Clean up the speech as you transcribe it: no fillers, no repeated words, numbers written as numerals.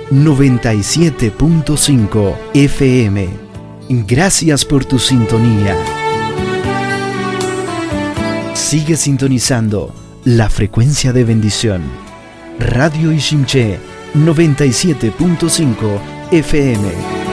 97.5 FM. Gracias por tu sintonía. Sigue sintonizando la frecuencia de bendición. Radio Iximché 97.5 FM.